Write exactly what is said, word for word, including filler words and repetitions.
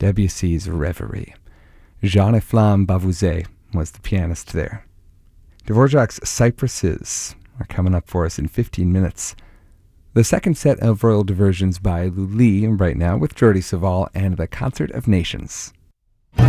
Debussy's Reverie. Jean-Efflam Bavouzet was the pianist there. Dvorak's Cypresses are coming up for us in fifteen minutes. The second set of Royal Diversions by Lully right now with Jordi Savall and the Concert of Nations.